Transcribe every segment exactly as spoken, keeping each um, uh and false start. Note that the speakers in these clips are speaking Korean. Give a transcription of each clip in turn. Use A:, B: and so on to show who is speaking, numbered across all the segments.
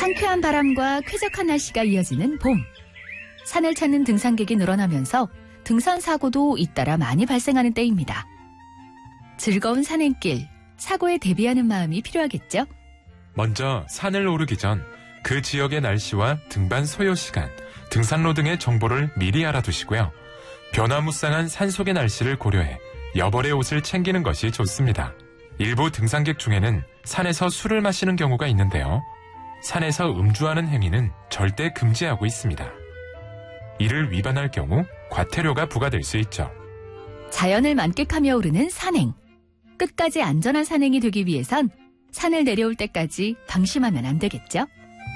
A: 상쾌한 바람과 쾌적한 날씨가 이어지는 봄. 산을 찾는 등산객이 늘어나면서 등산 사고도 잇따라 많이 발생하는 때입니다. 즐거운 산행길, 사고에 대비하는 마음이 필요하겠죠?
B: 먼저 산을 오르기 전 그 지역의 날씨와 등반 소요 시간, 등산로 등의 정보를 미리 알아두시고요. 변화무쌍한 산속의 날씨를 고려해 여벌의 옷을 챙기는 것이 좋습니다. 일부 등산객 중에는 산에서 술을 마시는 경우가 있는데요. 산에서 음주하는 행위는 절대 금지하고 있습니다. 이를 위반할 경우 과태료가 부과될 수 있죠.
A: 자연을 만끽하며 오르는 산행. 끝까지 안전한 산행이 되기 위해선 산을 내려올 때까지 방심하면 안 되겠죠?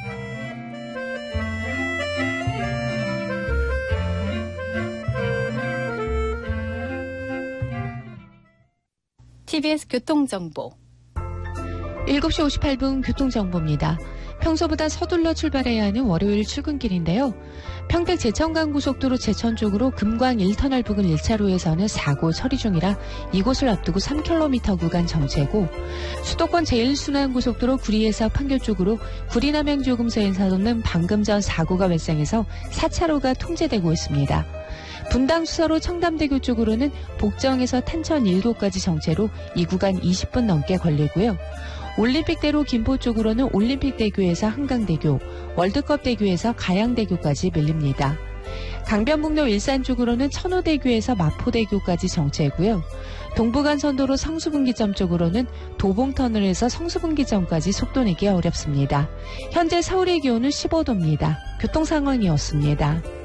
C: 티비에스 교통정보.
D: 일곱 시 오십팔 분 교통정보입니다. 평소보다 서둘러 출발해야 하는 월요일 출근길인데요. 평택 제천간 고속도로 제천 쪽으로 금광 일 터널 부근 일 차로에서는 사고 처리 중이라 이곳을 앞두고 삼 킬로미터 구간 정체고, 수도권 제일 순환 고속도로 구리에서 판교 쪽으로 구리 남양주요금소에서는 방금 전 사고가 발생해서 사 차로가 통제되고 있습니다. 분당 수서로 청담대교 쪽으로는 복정에서 탄천 일 도까지 정체로 이 구간 이십 분 넘게 걸리고요. 올림픽대로 김포 쪽으로는 올림픽대교에서 한강대교, 월드컵대교에서 가양대교까지 밀립니다. 강변북로 일산 쪽으로는 천호대교에서 마포대교까지 정체고요. 동부간선도로 성수분기점 쪽으로는 도봉터널에서 성수분기점까지 속도 내기 어렵습니다. 현재 서울의 기온은 십오 도입니다. 교통상황이었습니다.